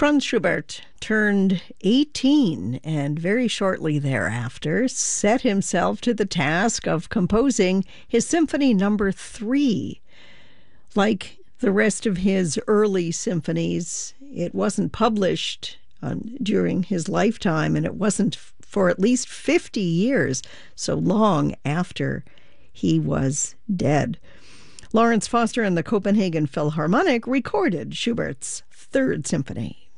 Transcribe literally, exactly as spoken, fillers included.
Franz Schubert turned eighteen and very shortly thereafter set himself to the task of composing his Symphony Number Three. Like the rest of his early symphonies, it wasn't published um, during his lifetime, and it wasn't f- for at least fifty years, so long after he was dead. Lawrence Foster and the Copenhagen Philharmonic recorded Schubert's Third Symphony.